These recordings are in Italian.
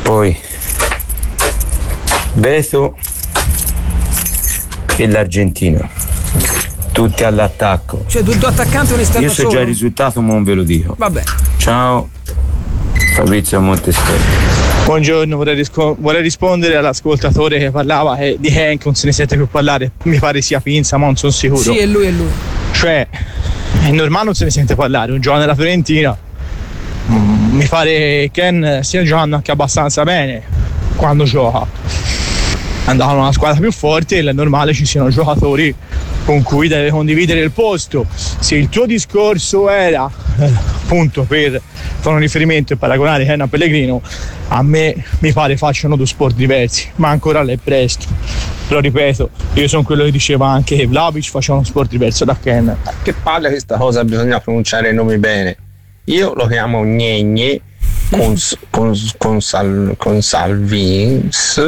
Poi Beto e l'Argentina, tutti all'attacco. Cioè due attaccanti e un esterno. Io so già il risultato, ma non ve lo dico. Vabbè. Ciao, Fabrizio Montesquieu. Buongiorno, vorrei rispondere all'ascoltatore che parlava di Henk, non se ne sente più parlare, mi pare sia Pinza, ma non sono sicuro. Sì, è lui. Cioè, è normale non se ne sente parlare, un giocatore della Fiorentina. Mi pare Ken stia giocando anche abbastanza bene quando gioca. Andavano una squadra più forte e è normale ci siano giocatori con cui deve condividere il posto. Se il tuo discorso era appunto per fare un riferimento e paragonare Ken a Pellegrino, a me mi pare facciano due sport diversi, ma ancora è presto. Però ripeto, io sono quello che diceva anche che Vlahovic faceva uno sport diverso da Ken. Che palle questa cosa, bisogna pronunciare i nomi bene. Io lo chiamo Gnegni con Salvini,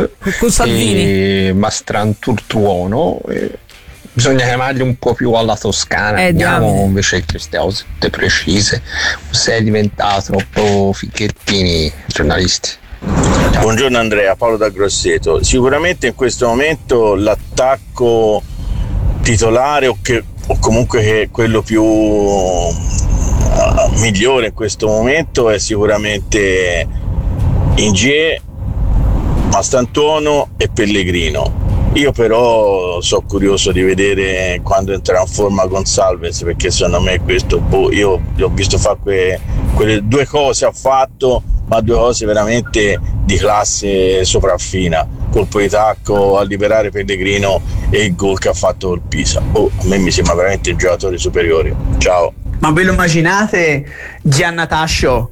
Mastranturtuono. Bisogna chiamarli un po' più alla toscana, andiamo invece queste cose precise. Sei diventato troppo fichettini giornalisti. Buongiorno Andrea, Paolo da Grosseto. Sicuramente in questo momento l'attacco titolare o comunque che quello più migliore in questo momento è sicuramente Ingie, Mastantuono e Pellegrino. Io però sono curioso di vedere quando entrerà in forma Gonçalves, perché secondo me questo io ho visto fare quelle due cose, ha fatto, ma due cose veramente di classe sopraffina, colpo di tacco a liberare Pellegrino e il gol che ha fatto col Pisa. A me mi sembra veramente un giocatore superiore. Ciao. Ma ve lo immaginate Giannatasio?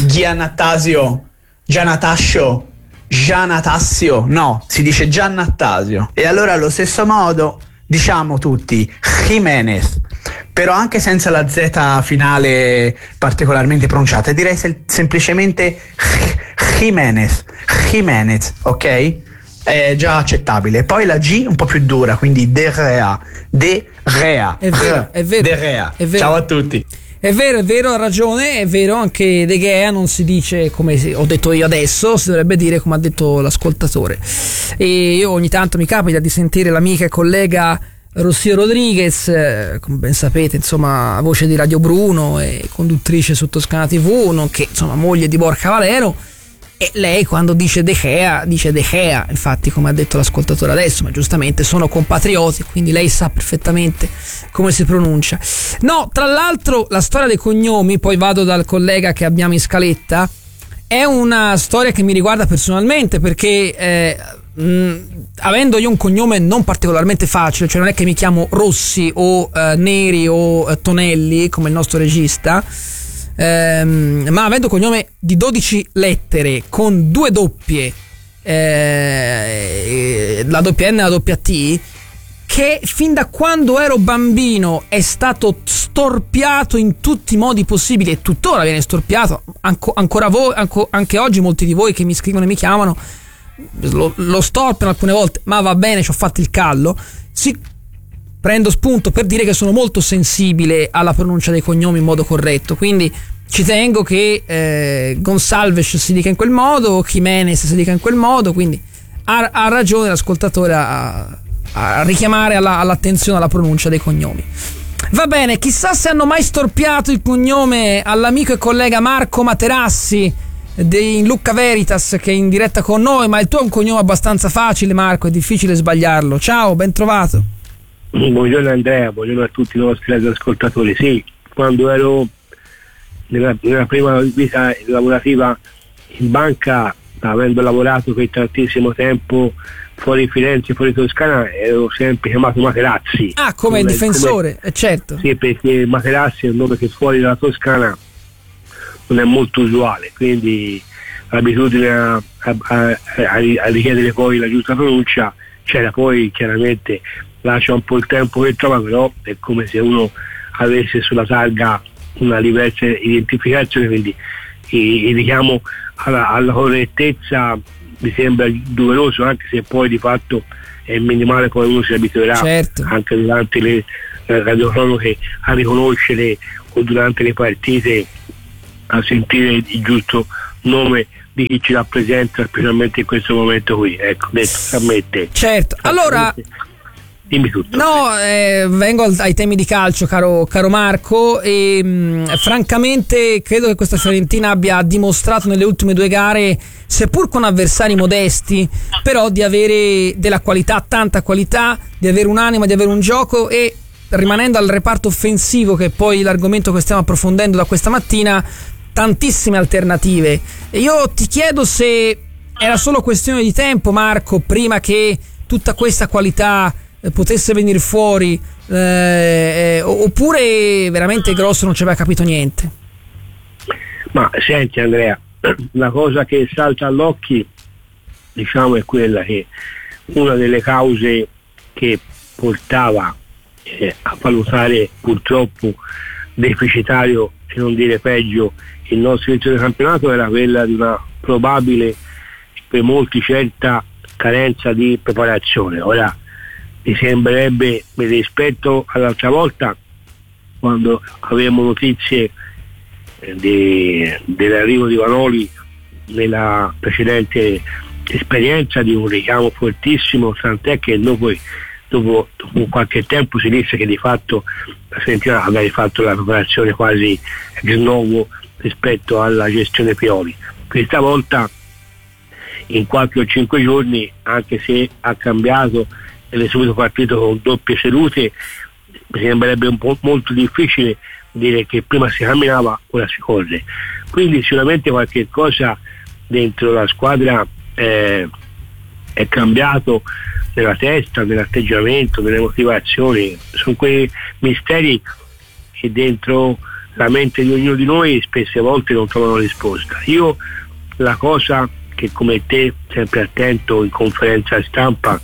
No, si dice Giannattasio. E allora allo stesso modo diciamo tutti Jiménez, però anche senza la Z finale particolarmente pronunciata, direi semplicemente Jiménez, ok? È già accettabile. Poi la G un po' più dura, quindi De Rea. È vero. De Rea. È vero. Ciao a tutti. È vero, ha ragione, è vero, anche De Gea non si dice come ho detto io adesso, si dovrebbe dire come ha detto l'ascoltatore. E io ogni tanto mi capita di sentire l'amica e collega Rossio Rodriguez, come ben sapete, insomma, voce di Radio Bruno e conduttrice su Toscana TV, nonché insomma moglie di Borca Valero. E lei quando dice De Gea, infatti come ha detto l'ascoltatore adesso, ma giustamente sono compatrioti, quindi lei sa perfettamente come si pronuncia. No, tra l'altro la storia dei cognomi, poi vado dal collega che abbiamo in scaletta, è una storia che mi riguarda personalmente, perché avendo io un cognome non particolarmente facile, cioè non è che mi chiamo Rossi o Neri o Tonelli come il nostro regista, ma avendo cognome di 12 lettere con due doppie, la doppia N e la doppia T, che fin da quando ero bambino è stato storpiato in tutti i modi possibili e tuttora viene storpiato, ancora voi, anche oggi molti di voi che mi scrivono e mi chiamano lo storpiano alcune volte, ma va bene, ci ho fatto il callo. Prendo spunto per dire che sono molto sensibile alla pronuncia dei cognomi in modo corretto, quindi ci tengo che Gonçalves si dica in quel modo, Jiménez si dica in quel modo, quindi ha ragione l'ascoltatore a richiamare all'attenzione alla pronuncia dei cognomi. Va bene, chissà se hanno mai storpiato il cognome all'amico e collega Marco Materassi in Lucca Veritas, che è in diretta con noi, ma il tuo è un cognome abbastanza facile, Marco, è difficile sbagliarlo. Ciao, ben trovato. Buongiorno Andrea, buongiorno a tutti i nostri ascoltatori. Sì, quando ero nella prima vita lavorativa in banca, avendo lavorato per tantissimo tempo fuori Firenze, fuori Toscana, ero sempre chiamato Materazzi. Ah, come difensore, certo. Sì, perché Materazzi è un nome che fuori dalla Toscana non è molto usuale, quindi l'abitudine a richiedere poi la giusta pronuncia c'era. Poi chiaramente lascia un po' il tempo che trova, però è come se uno avesse sulla targa una diversa identificazione, quindi il richiamo alla correttezza mi sembra doveroso, anche se poi di fatto è minimale, poi uno si abituerà, certo, anche durante le radiocronache a riconoscere o durante le partite a sentire il giusto nome di chi ci rappresenta, specialmente in questo momento qui. Ecco, detto a me te. Certo, allora dimmi tutto. No, vengo ai temi di calcio, caro Marco, e francamente credo che questa Fiorentina abbia dimostrato nelle ultime 2 gare, seppur con avversari modesti, però di avere della qualità, tanta qualità, di avere un'anima, di avere un gioco, e rimanendo al reparto offensivo, che è poi l'argomento che stiamo approfondendo da questa mattina, tantissime alternative. E io ti chiedo se era solo questione di tempo, Marco, prima che tutta questa qualità potesse venire fuori, oppure veramente Grosso non ci aveva capito niente. Ma senti Andrea, la cosa che salta all'occhio, diciamo, è quella che una delle cause che portava a valutare purtroppo deficitario, e non dire peggio, il nostro inizio del campionato era quella di una probabile, per molti certa, carenza di preparazione. Ora mi sembrerebbe, rispetto all'altra volta, quando avevamo notizie dell'arrivo di Vanoli nella precedente esperienza, di un richiamo fortissimo, tant'è che dopo qualche tempo si disse che di fatto la Fiorentina aveva fatto la preparazione quasi ex novo rispetto alla gestione Pioli. Questa volta in 4 o 5 giorni, anche se ha cambiato ed è subito partito con doppie sedute, mi sembrerebbe un po' molto difficile dire che prima si camminava, ora si corre. Quindi sicuramente qualche cosa dentro la squadra è cambiato, nella testa, nell'atteggiamento, nelle motivazioni. Sono quei misteri che dentro la mente di ognuno di noi spesse volte non trovano risposta. Io la cosa che, come te, sempre attento in conferenza stampa,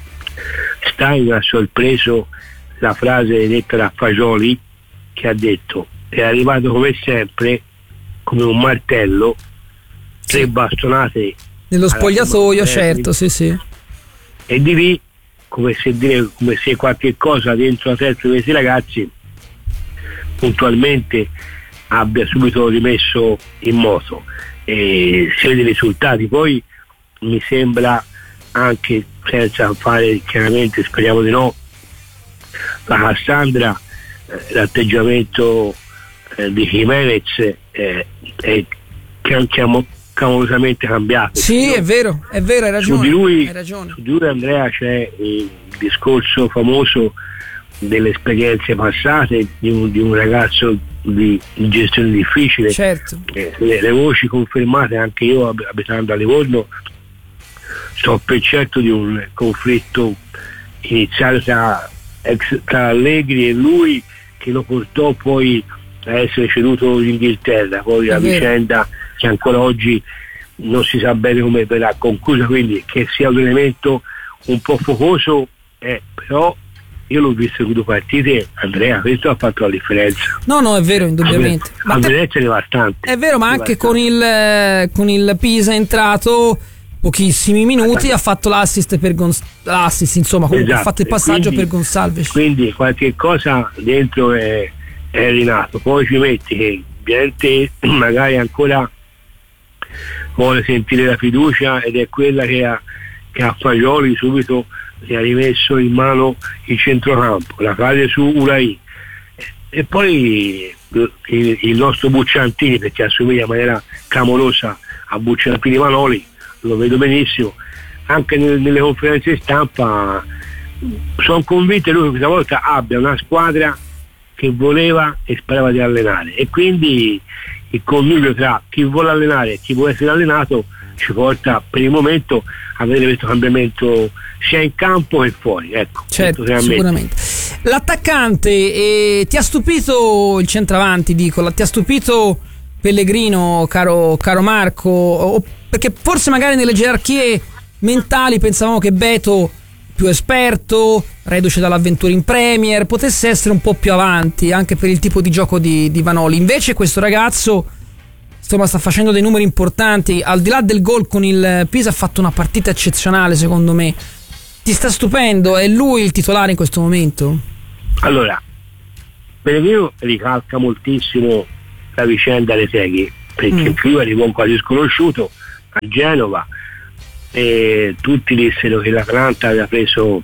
Stein ha sorpreso la frase detta da Fagioli, che ha detto: è arrivato come sempre, come un martello, 3 bastonate nello spogliatoio, certo, sì. E di lì, come se qualche cosa dentro la testa di questi ragazzi puntualmente abbia subito rimesso in moto, e si vede i risultati. Poi mi sembra anche, senza fare chiaramente, speriamo di no, la Cassandra, l'atteggiamento di Jimenez è clamorosamente cambiato. Sì, è vero, hai ragione. Su di lui Andrea, c'è il discorso famoso delle esperienze passate di un ragazzo di gestione difficile. Certo. Le voci confermate, anche io abitando a Livorno so per certo di un conflitto iniziale tra Allegri e lui, che lo portò poi a essere ceduto in Inghilterra, poi la vicenda che ancora oggi non si sa bene come verrà conclusa, quindi che sia un elemento un po' focoso, però io l'ho visto in 2 partite, Andrea, questo ha fatto la differenza. No, è vero, indubbiamente. La differenza è devastante. È vero, ma anche con il Pisa è entrato pochissimi minuti, ha fatto l'assist per l'assist, insomma, comunque esatto, ha fatto il passaggio, quindi, per Gonçalves. Quindi qualche cosa dentro è rinato. Poi ci metti che gente magari ancora vuole sentire la fiducia, ed è quella che a Fagioli subito gli ha rimesso in mano il centrocampo, la fase su Ulai, e poi il nostro Bucciantini, perché assomiglia in maniera clamorosa a Bucciantini Manoli, lo vedo benissimo anche nelle conferenze stampa. Sono convinto che lui questa volta abbia una squadra che voleva e sperava di allenare, e quindi il connubio tra chi vuole allenare e chi vuole essere allenato ci porta per il momento a vedere questo cambiamento sia in campo che fuori. Ecco, certo, sicuramente. L'attaccante, ti ha stupito il centravanti, dico, ti ha stupito Pellegrino, caro Marco? Perché forse magari nelle gerarchie mentali pensavamo che Beto, più esperto, reduce dall'avventura in Premier, potesse essere un po' più avanti anche per il tipo di gioco di Vanoli. Invece questo ragazzo, insomma, sta facendo dei numeri importanti. Al di là del gol con il Pisa, ha fatto una partita eccezionale, secondo me. Ti sta stupendo? È lui il titolare in questo momento? Allora, Pellegrino ricalca moltissimo la vicenda Retegui, perché lui arrivò quasi sconosciuto, a Genova, e tutti dissero che l'Atalanta aveva preso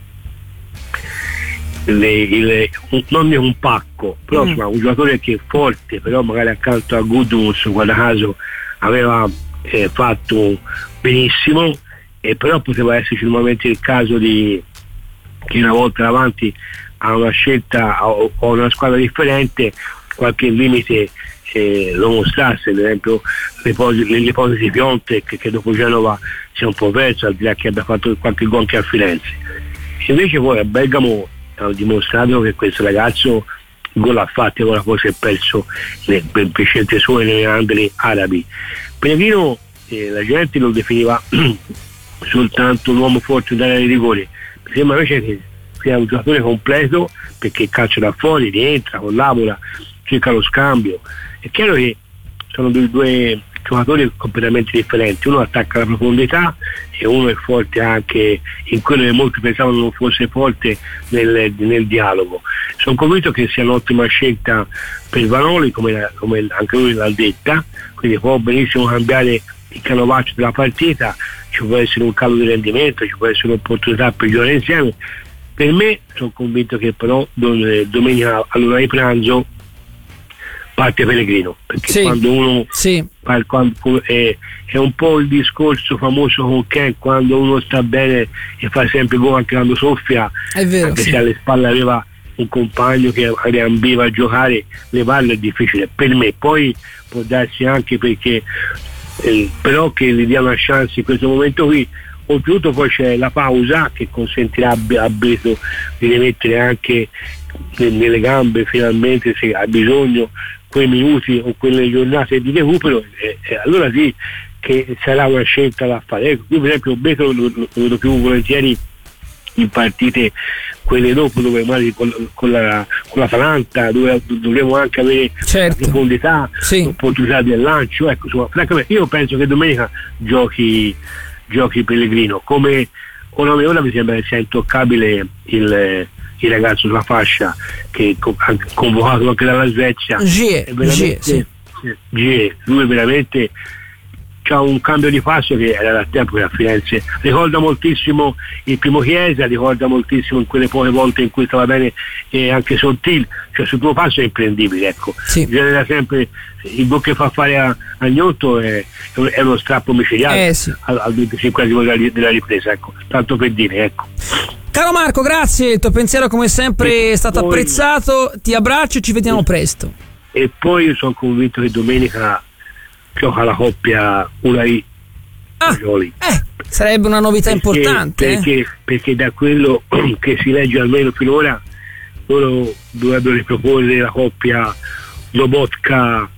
non è un pacco, però insomma, un giocatore che è forte, però magari accanto a Gudmundsson, guarda caso, aveva fatto benissimo, e però poteva esserci normalmente il caso di che una volta davanti a una scelta o una squadra differente qualche limite lo mostrasse, ad esempio l'ipotesi di Piontek che dopo Genova si è un po' perso, al di là che abbia fatto qualche gol anche a Firenze. Invece poi a Bergamo hanno dimostrato che questo ragazzo gol ha fatti, ora poi si è perso per scelte sue nelle meandri arabi. Pellegrino la gente lo definiva soltanto un uomo forte d'area di rigore, mi sembra invece che sia un giocatore completo, perché calcia da fuori, rientra, collabora, cerca lo scambio. È chiaro che sono due giocatori completamente differenti, uno attacca la profondità e uno è forte anche in quello che molti pensavano non fosse forte nel dialogo. Sono convinto che sia un'ottima scelta per Vanoli, come anche lui l'ha detta, quindi può benissimo cambiare il canovaccio della partita, ci può essere un calo di rendimento, ci può essere un'opportunità per giocare insieme. Per me sono convinto che però domenica all'ora di pranzo parte Pellegrino, perché quando uno è un po' il discorso famoso con Ken, quando uno sta bene e fa sempre gol anche quando soffia, è vero, anche se alle spalle aveva un compagno che ambiva a giocare, levarlo è difficile per me. Poi può darsi anche perché però che gli dia una chance in questo momento qui. Oltretutto poi c'è la pausa che consentirà a Beto di rimettere anche nelle gambe finalmente, se ha bisogno, quei minuti o quelle giornate di recupero, allora sì che sarà una scelta da fare. Ecco, io per esempio Beto lo vedo più volentieri in partite quelle dopo, dove magari con l'Atalanta dove dovremo anche avere la profondità, l'opportunità del lancio. Ecco, insomma, francamente io penso che domenica giochi Pellegrino, come ora mi sembra che sia intoccabile il ragazzo sulla fascia che è convocato anche dalla Svezia, lui veramente c'ha un cambio di passo che era da tempo che a Firenze ricorda moltissimo il primo Chiesa, ricorda moltissimo in quelle poche volte in cui stava bene anche Sottil, cioè sul primo passo è imprendibile, ecco. Genera sempre il gol che fa fare a Gnotto è uno strappo micidiale al 25esimo della ripresa, ecco, tanto per dire, ecco. Caro Marco, grazie, il tuo pensiero come sempre è stato apprezzato, ti abbraccio e ci vediamo presto. E poi io sono convinto che domenica gioca la coppia Ulai Fagioli. Sarebbe una novità importante. Perché da quello che si legge almeno finora loro dovrebbero riproporre la coppia Lobotka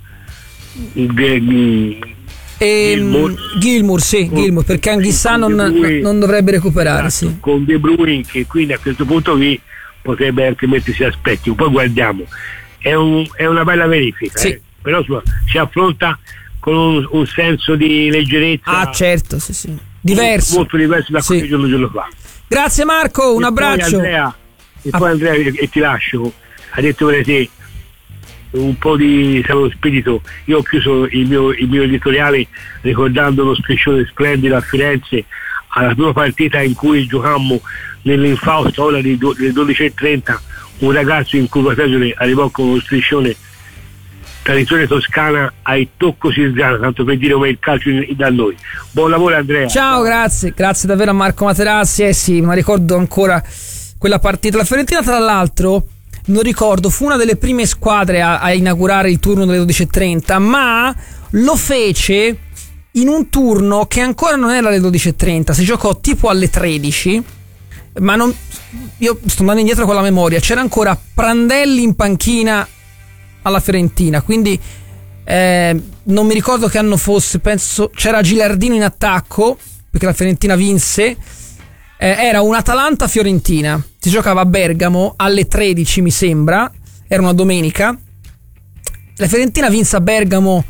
Gilmour, perché Anghissà non dovrebbe recuperare, con De Bruyne, che quindi a questo punto qui potrebbe anche mettersi a specchio. Poi guardiamo, è una bella verifica, però si affronta con un senso di leggerezza diverso, molto diverso da qualche giorno fa. Grazie Marco, un abbraccio. Poi Andrea, e ti lascio, ha detto per te un po' di saluto spirito. Io ho chiuso il mio editoriale ricordando lo striscione splendido a Firenze alla prima partita in cui giocammo nell'infausta ora alle 12:30, un ragazzo in cui arrivò con uno striscione tradizione toscana ai tocco sirziano, tanto per dire come il calcio da noi. Buon lavoro Andrea. Ciao, grazie davvero a Marco Materazzi. Ma ricordo ancora quella partita. La Fiorentina, tra l'altro, non ricordo, fu una delle prime squadre a inaugurare il turno delle 12:30, ma lo fece in un turno che ancora non era alle 12:30, si giocò tipo alle 13, ma io sto andando indietro con la memoria, c'era ancora Prandelli in panchina alla Fiorentina, quindi non mi ricordo che anno fosse, penso c'era Gilardino in attacco, perché la Fiorentina vinse. Era un Atalanta-Fiorentina, si giocava a Bergamo alle 13 mi sembra, era una domenica, la Fiorentina vinse a Bergamo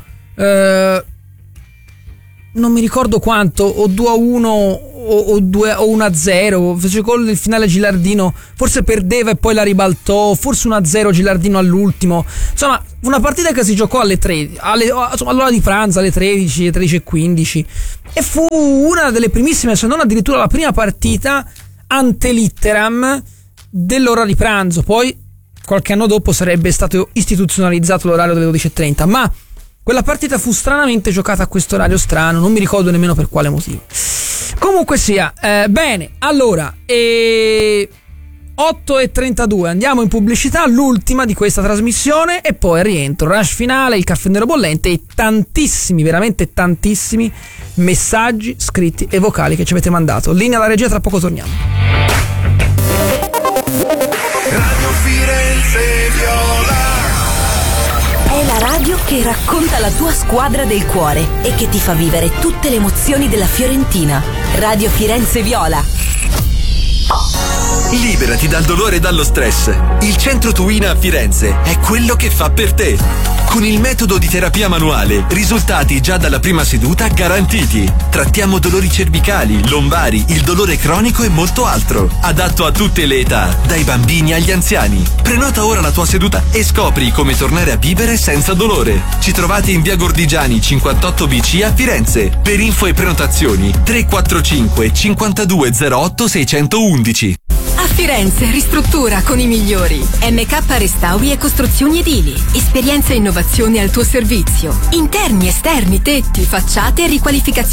non mi ricordo quanto, o 2-1 o 1-0, fece gol nel finale Gilardino, forse perdeva e poi la ribaltò, forse 1-0 Gilardino all'ultimo, insomma una partita che si giocò alle 3, all'ora di pranzo, alle 13, 13:15, e fu una delle primissime, se non addirittura la prima partita ante litteram dell'ora di pranzo. Poi qualche anno dopo sarebbe stato istituzionalizzato l'orario delle 12:30, ma quella partita fu stranamente giocata a questo orario strano, non mi ricordo nemmeno per quale motivo. Comunque sia, bene, allora 8:32, andiamo in pubblicità, l'ultima di questa trasmissione, e poi rientro, rush finale, il caffè nero bollente e tantissimi, veramente tantissimi messaggi scritti e vocali che ci avete mandato. Linea alla regia, tra poco torniamo. Radio Firenze Viola. È la radio che racconta la tua squadra del cuore e che ti fa vivere tutte le emozioni della Fiorentina. Radio Firenze Viola. Liberati dal dolore e dallo stress. Il centro Tuina a Firenze è quello che fa per te. Con il metodo di terapia manuale, risultati già dalla prima seduta garantiti. Trattiamo dolori cervicali, lombari, il dolore cronico e molto altro. Adatto a tutte le età, dai bambini agli anziani. Prenota ora la tua seduta e scopri come tornare a vivere senza dolore. Ci trovate in via Gordigiani 58BC a Firenze. Per info e prenotazioni 345 5208 611. A Firenze ristruttura con i migliori. MK Restauri e Costruzioni Edili. Esperienza e innovazione al tuo servizio. Interni, esterni, tetti, facciate e riqualificazione